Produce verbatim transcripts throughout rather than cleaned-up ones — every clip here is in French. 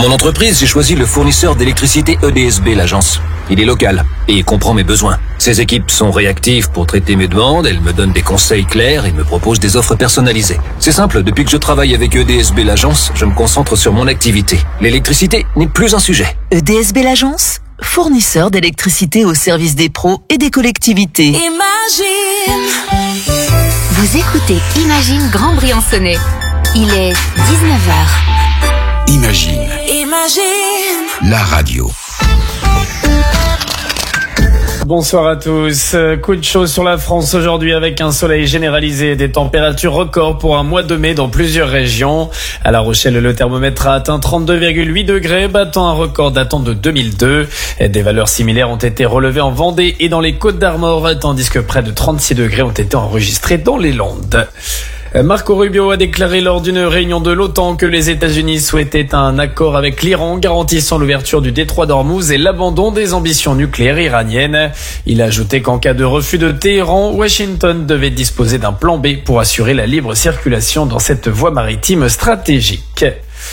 Pour mon entreprise, j'ai choisi le fournisseur d'électricité E D S B, l'agence. Il est local et il comprend mes besoins. Ses équipes sont réactives pour traiter mes demandes, elles me donnent des conseils clairs et me proposent des offres personnalisées. C'est simple, depuis que je travaille avec E D S B, l'agence, je me concentre sur mon activité. L'électricité n'est plus un sujet. E D S B, l'agence, fournisseur d'électricité au service des pros et des collectivités. Imagine. Vous écoutez Imagine Grand Briançonnais. Il est dix-neuf heures. Imagine. Imagine. La radio. Bonsoir à tous. Coup de chaud sur la France aujourd'hui avec un soleil généralisé et des températures records pour un mois de mai dans plusieurs régions. À La Rochelle, le thermomètre a atteint trente-deux virgule huit degrés, battant un record datant de deux mille deux. Des valeurs similaires ont été relevées en Vendée et dans les Côtes-d'Armor, tandis que près de trente-six degrés ont été enregistrés dans les Landes. Marco Rubio a déclaré lors d'une réunion de l'OTAN que les États-Unis souhaitaient un accord avec l'Iran garantissant l'ouverture du détroit d'Ormuz et l'abandon des ambitions nucléaires iraniennes. Il a ajouté qu'en cas de refus de Téhéran, Washington devait disposer d'un plan B pour assurer la libre circulation dans cette voie maritime stratégique.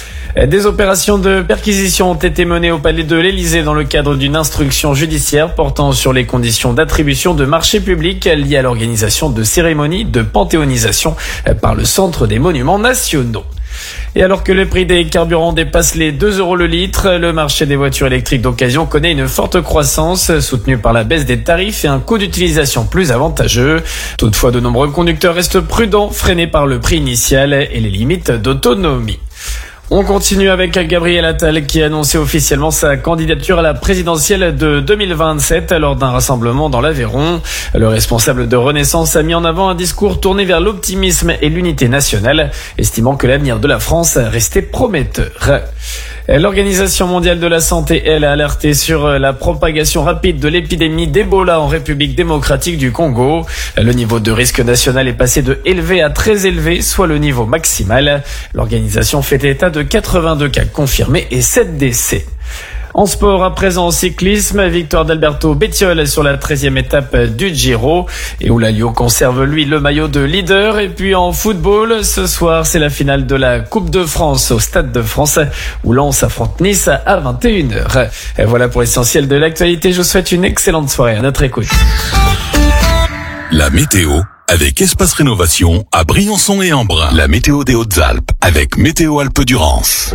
Des opérations de perquisition ont été menées au palais de l'Élysée dans le cadre d'une instruction judiciaire portant sur les conditions d'attribution de marchés publics liées à l'organisation de cérémonies de panthéonisation par le Centre des Monuments Nationaux. Et alors que le prix des carburants dépasse les deux euros le litre, le marché des voitures électriques d'occasion connaît une forte croissance, soutenue par la baisse des tarifs et un coût d'utilisation plus avantageux. Toutefois, de nombreux conducteurs restent prudents, freinés par le prix initial et les limites d'autonomie. On continue avec Gabriel Attal qui a annoncé officiellement sa candidature à la présidentielle de deux mille vingt-sept lors d'un rassemblement dans l'Aveyron. Le responsable de Renaissance a mis en avant un discours tourné vers l'optimisme et l'unité nationale, estimant que l'avenir de la France restait prometteur. L'Organisation mondiale de la santé, elle, a alerté sur la propagation rapide de l'épidémie d'Ebola en République démocratique du Congo. Le niveau de risque national est passé de élevé à très élevé, soit le niveau maximal. L'organisation fait état de quatre-vingt-deux cas confirmés et sept décès. En sport, à présent en cyclisme, victoire d'Alberto Bettiol sur la treizième étape du Giro et Olalio conserve lui le maillot de leader. Et puis en football, ce soir c'est la finale de la Coupe de France au Stade de France où Lens affronte Nice à vingt et une heures. Et voilà pour l'essentiel de l'actualité, je vous souhaite une excellente soirée à notre écoute. La météo avec Espace Rénovation à Briançon et Embrun. La météo des Hautes-Alpes avec Météo Alpes-Durance.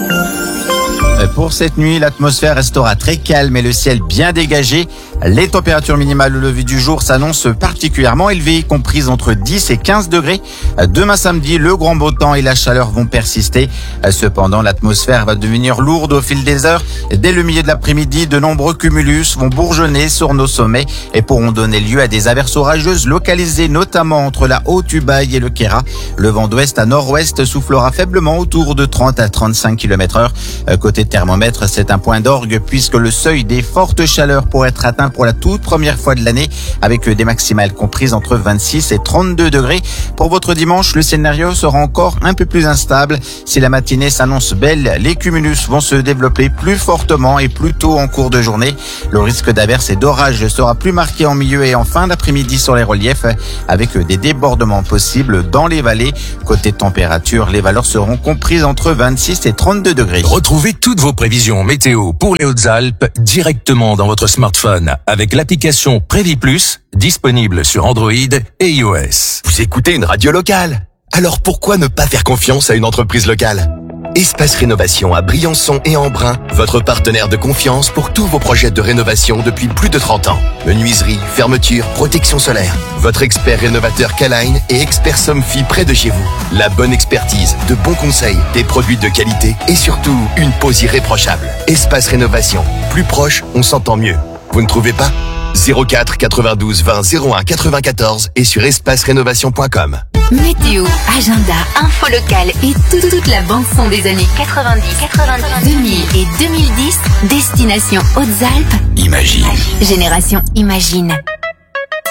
Pour cette nuit, l'atmosphère restera très calme et le ciel bien dégagé. Les températures minimales au lever du jour s'annoncent particulièrement élevées, comprises entre dix et quinze degrés. Demain samedi, le grand beau temps et la chaleur vont persister. Cependant, l'atmosphère va devenir lourde au fil des heures. Dès le milieu de l'après-midi, de nombreux cumulus vont bourgeonner sur nos sommets et pourront donner lieu à des averses orageuses localisées, notamment entre la Haute-Ubaye et le Queyras. Le vent d'ouest à nord-ouest soufflera faiblement autour de trente à trente-cinq kilomètres heure. Côté thermomètre, c'est un point d'orgue puisque le seuil des fortes chaleurs pourrait être atteint pour la toute première fois de l'année avec des maximales comprises entre vingt-six et trente-deux degrés. Pour votre dimanche, le scénario sera encore un peu plus instable. Si la matinée s'annonce belle, les cumulus vont se développer plus fortement et plus tôt en cours de journée. Le risque d'averses et d'orages sera plus marqué en milieu et en fin d'après-midi sur les reliefs avec des débordements possibles dans les vallées. Côté température, les valeurs seront comprises entre vingt-six et trente-deux degrés. Retrouvez toutes vos prévisions météo pour les Hautes-Alpes directement dans votre smartphone avec l'application Prévis Plus, disponible sur Android et iOS. Vous écoutez une radio locale? Alors pourquoi ne pas faire confiance à une entreprise locale? Espace Rénovation à Briançon et Embrun, votre partenaire de confiance pour tous vos projets de rénovation depuis plus de trente ans. Menuiserie, fermeture, protection solaire. Votre expert rénovateur K-Line et expert Somfy près de chez vous. La bonne expertise, de bons conseils, des produits de qualité et surtout une pose irréprochable. Espace Rénovation. Plus proche, on s'entend mieux. Vous ne trouvez pas? zéro quatre quatre-vingt-douze vingt zéro un quatre-vingt-quatorze et sur espace rénovation point com. Météo, agenda, info locale et toute, toute la bande-son des années quatre-vingt-dix, quatre-vingt-dix, deux mille et deux mille dix. Destination Hautes-Alpes. Imagine. Génération Imagine.